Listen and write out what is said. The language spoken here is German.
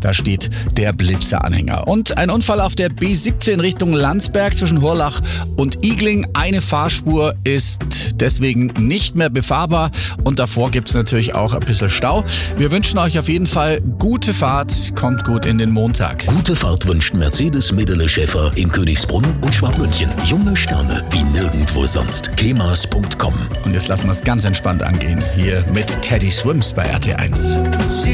Da steht der Blitzer-Anhänger. Und ein Unfall auf der B17 Richtung Landsberg zwischen Hurlach und Igling. Eine Fahrspur ist deswegen nicht mehr befahrbar und davor gibt es natürlich auch ein bisschen Stau. Wir wünschen euch auf jeden Fall gute Fahrt, kommt gut in den Montag. Gute Fahrt wünscht Mercedes Medele Schäfer in Königsbrunn und Schwabmünchen. Junge Sterne wie nirgendwo sonst. kemas.com. Und jetzt lassen wir es ganz entspannt angehen. Hier mit Teddy Swims bei RT1.